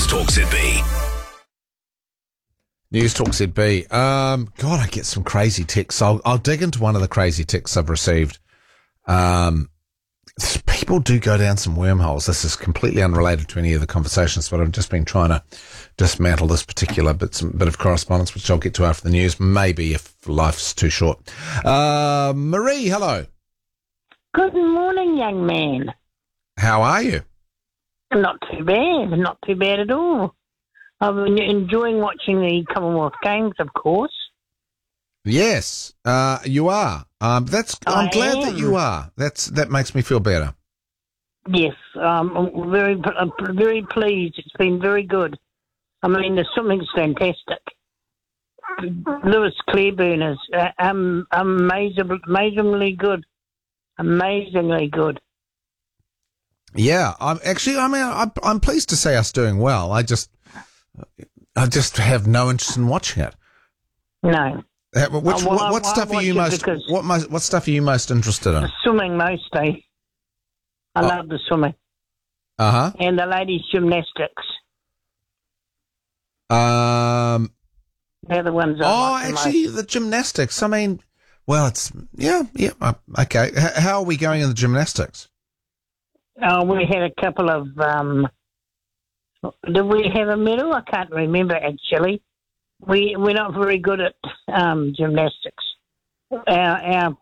News Talk ZB. News Talk ZB. God, I get some crazy texts. I'll dig into one of the crazy texts I've received. People do go down some wormholes. This is completely unrelated to any of the conversations, but I've just been trying to dismantle this particular bit of correspondence, which I'll get to after the news, maybe if life's too short. Marie, hello. Good morning, young man. How are you? Not too bad at all. I've been enjoying watching the Commonwealth Games, of course. Yes, you are. I'm glad that you are. That makes me feel better. Yes, I'm very pleased. It's been very good. I mean, the swimming's fantastic. Lewis Claiborne is amazingly good. Amazingly good. Yeah, I'm pleased to say us doing well. I just have no interest in watching it. No. What stuff are you most interested in? Swimming mostly. I love the swimming. And the ladies' gymnastics. They're the ones I like the gymnastics. I mean, well, it's okay. How are we going in the gymnastics? We had a couple of. Did we have a medal? I can't remember actually. We're not very good at gymnastics. Our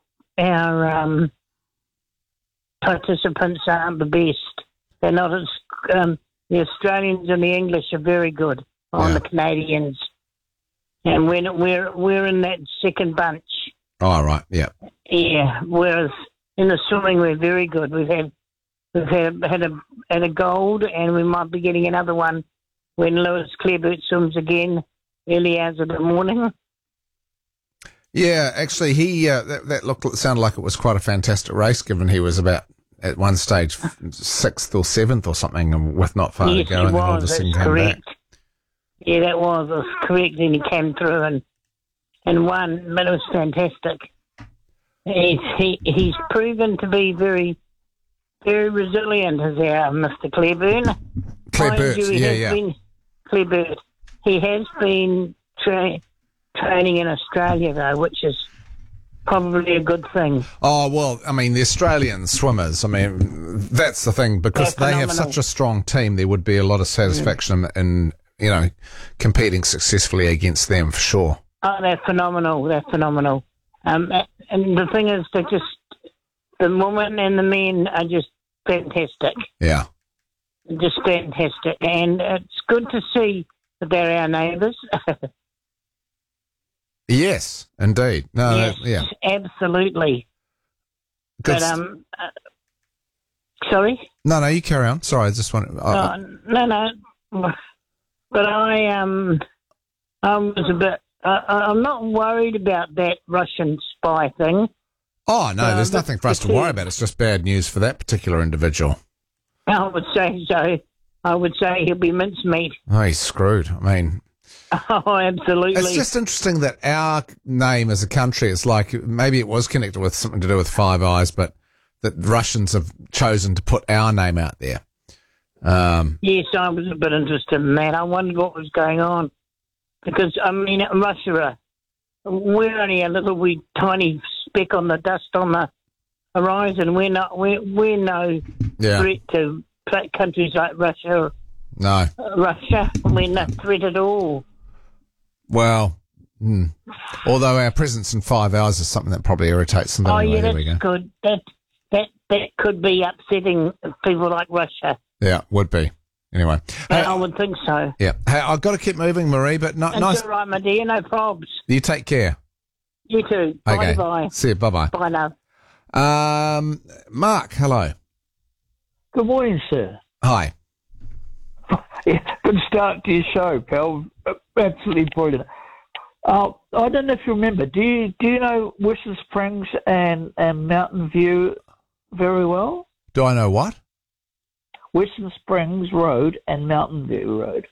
participants aren't the best. They're not as the Australians and the English are very good on the Canadians, and we're in that second bunch. Oh, right, yeah. Yeah. Whereas in the swimming we're very good. We've had a gold, and we might be getting another one when Lewis Claiborne swims again. Early hours of the morning. Yeah, actually, he sounded like it was quite a fantastic race, given he was about at one stage 6th or 7th or something, with not far to go. Yes, he was. That's correct. Back. Yeah, that was correct. And he came through and won, but it was fantastic. He's proven to be very, very resilient, as our Mr. Claiborne. Claiborne. He has been training in Australia, though, which is probably a good thing. Oh, well, I mean, the Australian swimmers, I mean, that's the thing, because they have such a strong team, there would be a lot of satisfaction in competing successfully against them, for sure. Oh, they're phenomenal. And the thing is, the women and the men are just fantastic. Yeah. Just fantastic. And it's good to see that they're our neighbours. Yes, indeed. No, yes, absolutely. Good. But sorry. No, you carry on. Sorry, I just want. No. But I was a bit. I'm not worried about that Russian spy thing. Oh no, there's nothing for us to worry about. It's just bad news for that particular individual. I would say so. I would say he'll be mincemeat. Oh, he's screwed. I mean... Oh, absolutely. It's just interesting that our name as a country is like... Maybe it was connected with something to do with Five Eyes, but that Russians have chosen to put our name out there. Yes, I was a bit interested in that. I wondered what was going on. Because, I mean, Russia, we're only a little wee tiny speck on the dust on the horizon. We're no threat to countries like Russia. No. Russia, we're no threat at all. Well, although our presence in 5 hours is something that probably irritates them. Oh, yeah, that's good. That could be upsetting people like Russia. Yeah, would be. Anyway. Hey, I would think so. Yeah. Hey, I've got to keep moving, Marie, but nice. All right, my dear, no probs. You take care. You too. Okay. Bye-bye. See you. Bye-bye. Bye now. Mark, hello. Good morning, sir. Hi. Yeah, good start to your show, pal. Absolutely brilliant. I don't know if you remember. Do you know Western Springs and Mountain View very well? Do I know what? Western Springs Road and Mountain View Road.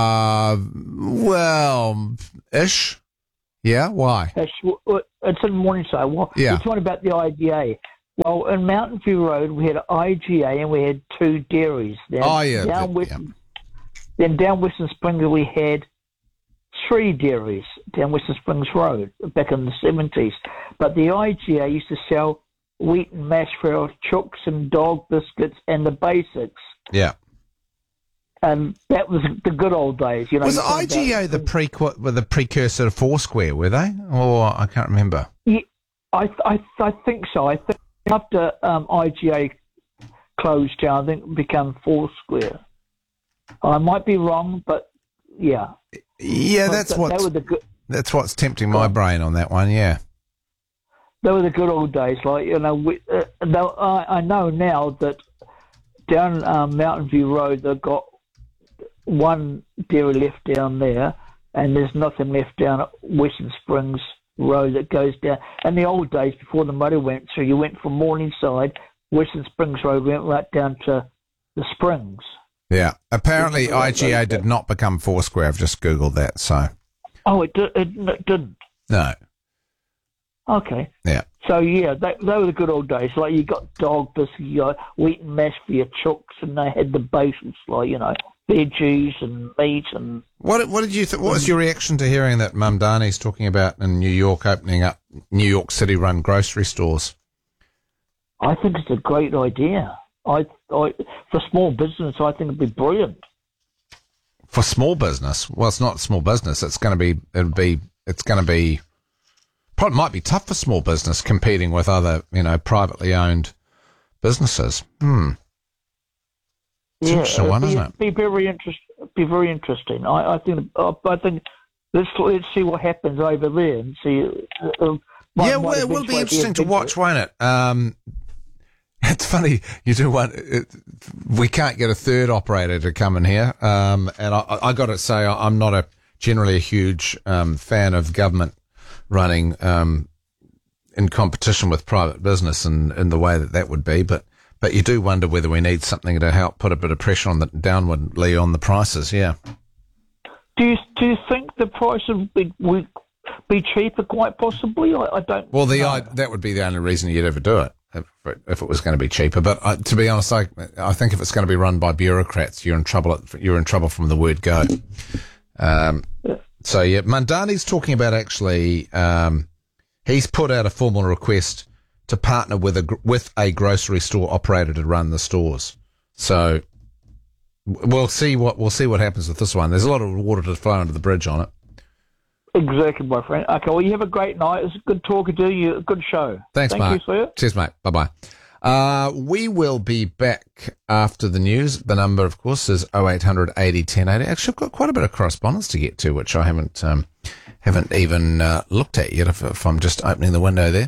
Well, ish. Yeah, why? It's in Morningside. Well, yeah. You're talking about the IGA. Well, in Mountain View Road, we had IGA and we had two dairies. Down Then down Western Springs we had 3 dairies down Western Springs Road back in the 70s. But the IGA used to sell wheat and mash for our chooks and dog biscuits and the basics. Yeah. And that was the good old days. You know, was IGA the precursor to Foursquare, were they? Or I can't remember. Yeah, I think so. I think after IGA closed down, I think it became Foursquare. I might be wrong, but yeah. Yeah, that's what's tempting my brain on that one. Yeah. They were the good old days. Like, you know, I know now that down Mountain View Road, they've got one dairy left down there, and there's nothing left down at Western Springs Road that goes down. In the old days, before the motor went through, you went from Morningside, Western Springs Road went right down to the Springs. Yeah. Apparently, IGA did not become Foursquare. I've just Googled that, so. Oh, it didn't? No. Okay. Yeah. So, yeah, they were the good old days. Like, you got dog biscuits, you got wheat and mash for your chooks, and they had the basics, like, you know, veggies and meat and... What did you what was your reaction to hearing that Mamdani's talking about in New York opening up New York City-run grocery stores? I think it's a great idea. For small business, I think it'd be brilliant. For small business? Well, it's not small business. Probably might be tough for small business competing with other, you know, privately owned businesses. It's an interesting one, isn't it? Be very interesting. I think let's see what happens over there and see. It will be interesting to watch, won't it? It's funny, you do we can't get a third operator to come in here, and I got to say, I'm not generally a huge fan of government running in competition with private business in the way that would be, but you do wonder whether we need something to help put a bit of pressure downwardly on the prices. Yeah. Do you think the price would be cheaper? Quite possibly. I don't. Well, that would be the only reason you'd ever do it if it was going to be cheaper. But to be honest, I think if it's going to be run by bureaucrats, you're in trouble. You're in trouble from the word go. So yeah, Mamdani's talking about actually. He's put out a formal request to partner with a grocery store operator to run the stores. So we'll see what happens with this one. There's a lot of water to flow under the bridge on it. Exactly, my friend. Okay, well, you have a great night. It's good talking to you. Good show. Thanks, Mark. Thank you, sir. Cheers, mate. Bye-bye. We will be back after the news. The number, of course, is 0800 80 1080. Actually, I've got quite a bit of correspondence to get to, which I haven't even looked at yet, if I'm just opening the window there.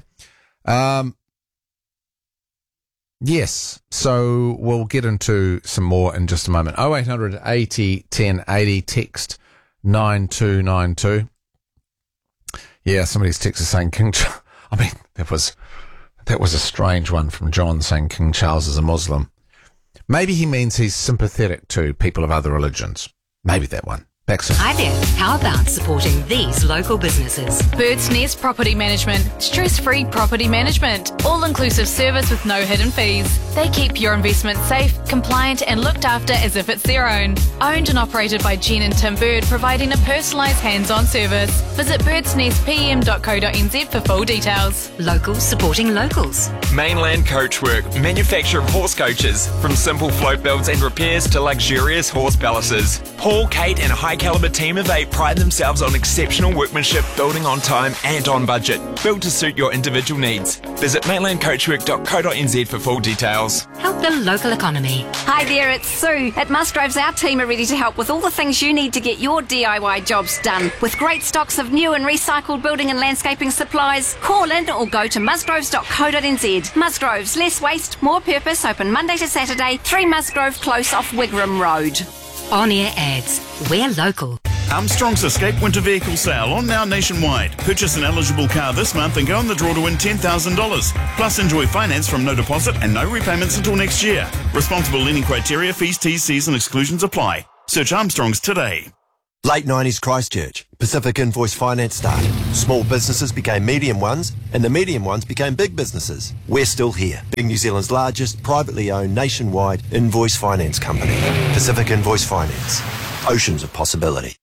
Yes, so we'll get into some more in just a moment. 0800 80 1080, text 9292. Yeah, somebody's text is saying I mean, that was a strange one from John saying King Charles is a Muslim. Maybe he means he's sympathetic to people of other religions. Maybe that one. Back soon. Hi there. How about supporting these local businesses? Bird's Nest Property Management. Stress-free property management. All-inclusive service with no hidden fees. They keep your investment safe, compliant and looked after as if it's their own. Owned and operated by Jen and Tim Bird, providing a personalised hands-on service. Visit birdsnestpm.co.nz for full details. Locals supporting locals. Mainland Coachwork, manufacture of horse coaches. From simple float builds and repairs to luxurious horse palaces. Paul, Kate and a high-caliber team of 8 pride themselves on exceptional workmanship, building on time and on budget. Built to suit your individual needs. Visit mainlandcoachwork.co.nz for full details. Help the local economy. Hi there, it's Sue. At Musgroves, our team are ready to help with all the things you need to get your DIY jobs done. With great stocks of new and recycled building and landscaping supplies, call in or go to musgroves.co.nz. Musgroves, less waste, more purpose, open Monday to Saturday, 3 Musgrove Close off Wigram Road. On-air ads. We're local. Armstrong's Escape Winter Vehicle Sale on now nationwide. Purchase an eligible car this month and go in the draw to win $10,000. Plus enjoy finance from no deposit and no repayments until next year. Responsible lending criteria, fees, T's, C's and exclusions apply. Search Armstrong's today. Late 90s Christchurch. Pacific Invoice Finance started. Small businesses became medium ones, and the medium ones became big businesses. We're still here, being New Zealand's largest privately owned nationwide invoice finance company. Pacific Invoice Finance. Oceans of possibility.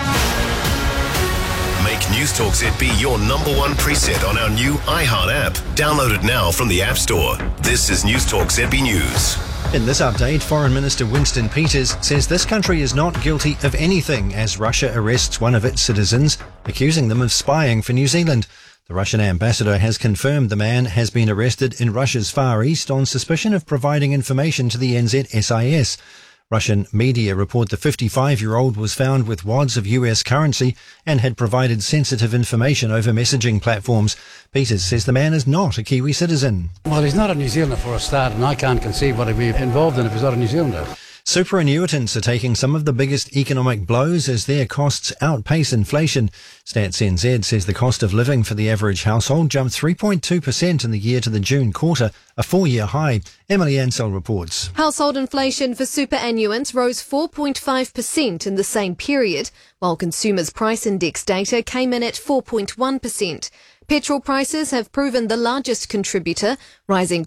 Make Newstalk ZB your number one preset on our new iHeart app. Download it now from the App Store. This is Newstalk ZB News. In this update, Foreign Minister Winston Peters says this country is not guilty of anything as Russia arrests one of its citizens, accusing them of spying for New Zealand. The Russian ambassador has confirmed the man has been arrested in Russia's Far East on suspicion of providing information to the NZSIS. Russian media report the 55-year-old was found with wads of US currency and had provided sensitive information over messaging platforms. Peters says the man is not a Kiwi citizen. Well, he's not a New Zealander for a start, and I can't conceive what he'd be involved in if he's not a New Zealander. Superannuitants are taking some of the biggest economic blows as their costs outpace inflation. Stats NZ says the cost of living for the average household jumped 3.2% in the year to the June quarter, a 4-year high. Emily Ansell reports. Household inflation for superannuants rose 4.5% in the same period, while consumers' price index data came in at 4.1%. Petrol prices have proven the largest contributor, rising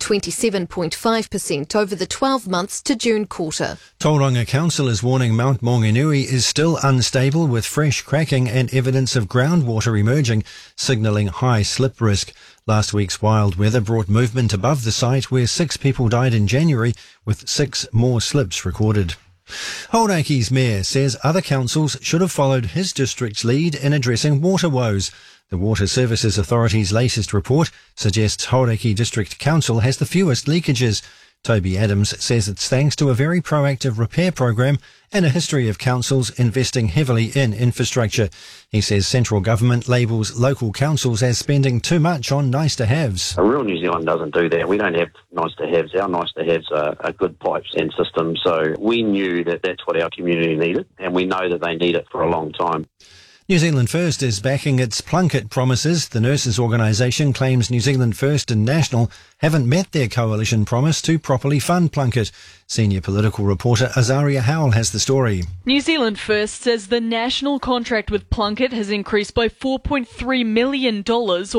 27.5% over the 12 months to June quarter. Tauranga Council is warning Mount Maunganui is still unstable with fresh cracking and evidence of groundwater emerging, signalling high slip risk. Last week's wild weather brought movement above the site where 6 people died in January, with 6 more slips recorded. Hauraki's mayor says other councils should have followed his district's lead in addressing water woes. The Water Services Authority's latest report suggests Hauraki District Council has the fewest leakages. Toby Adams says it's thanks to a very proactive repair program and a history of councils investing heavily in infrastructure. He says central government labels local councils as spending too much on nice-to-haves. A real New Zealand doesn't do that. We don't have nice-to-haves. Our nice-to-haves are good pipes and systems. So we knew that that's what our community needed, and we know that they need it for a long time. New Zealand First is backing its Plunket promises. The nurses' organisation claims New Zealand First and National haven't met their coalition promise to properly fund Plunket. Senior political reporter Azaria Howell has the story. New Zealand First says the national contract with Plunket has increased by $4.3 million or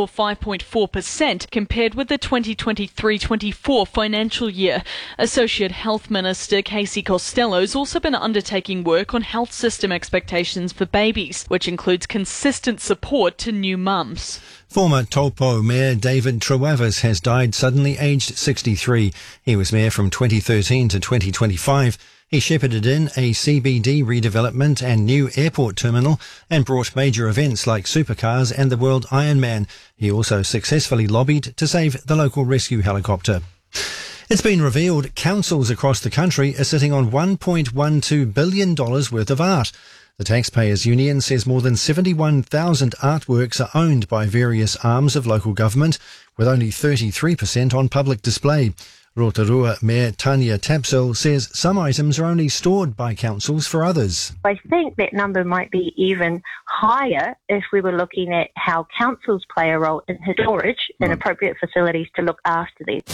5.4% compared with the 2023-24 financial year. Associate Health Minister Casey Costello has also been undertaking work on health system expectations for babies, which includes consistent support to new mums. Former Taupo Mayor David Trewavas has died suddenly, aged 63. He was mayor from 2013 to 2025. He shepherded in a CBD redevelopment and new airport terminal and brought major events like supercars and the World Ironman. He also successfully lobbied to save the local rescue helicopter. It's been revealed councils across the country are sitting on $1.12 billion worth of art. The Taxpayers Union says more than 71,000 artworks are owned by various arms of local government, with only 33% on public display. Rotorua Mayor Tanya Tapsell says some items are only stored by councils for others. I think that number might be even higher if we were looking at how councils play a role in storage and appropriate facilities to look after these.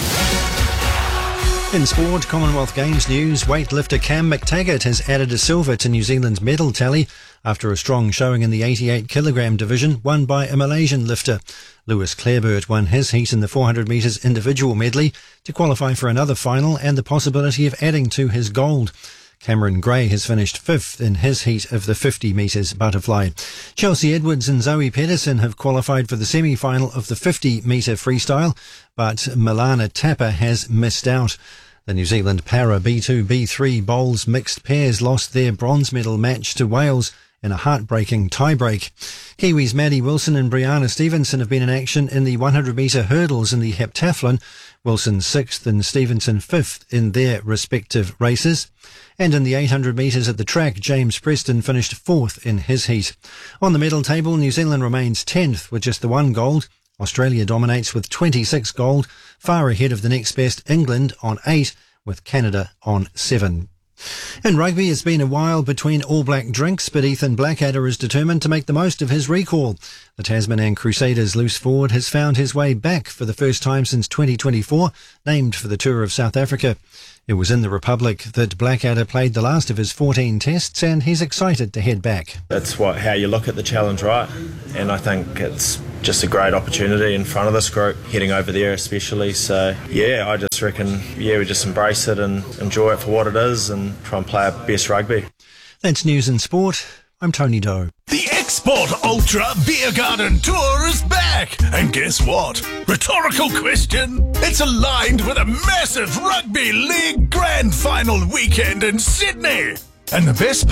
In sport, Commonwealth Games news, weightlifter Cam McTaggart has added a silver to New Zealand's medal tally after a strong showing in the 88-kilogram division won by a Malaysian lifter. Lewis Clareburt won his heat in the 400 metres individual medley to qualify for another final and the possibility of adding to his gold. Cameron Gray has finished 5th in his heat of the 50 metres butterfly. Chelsea Edwards and Zoe Pedersen have qualified for the semi-final of the 50-metre freestyle, but Milana Tapper has missed out. The New Zealand Para B2-B3 bowls mixed pairs lost their bronze medal match to Wales in a heartbreaking tiebreak. Kiwis Maddie Wilson and Brianna Stevenson have been in action in the 100-metre hurdles in the heptathlon. Wilson 6th and Stevenson 5th in their respective races. And in the 800 metres at the track, James Preston finished 4th in his heat. On the medal table, New Zealand remains 10th with just the 1 gold. Australia dominates with 26 gold, far ahead of the next best England on 8, with Canada on 7. In rugby, it's been a while between All Black drinks, but Ethan Blackadder is determined to make the most of his recall. The Tasman and Crusaders' loose forward has found his way back for the first time since 2024, named for the tour of South Africa. It was in the Republic that Blackadder played the last of his 14 tests, and he's excited to head back. That's how you look at the challenge, right? And I think it's just a great opportunity in front of this group, heading over there especially. So, yeah, I just reckon, we just embrace it and enjoy it for what it is and try and play our best rugby. That's news and sport. I'm Tony Doe. The Export Ultra Beer Garden Tour is back. And guess what? Rhetorical question. It's aligned with a massive Rugby League Grand Final weekend in Sydney. And the best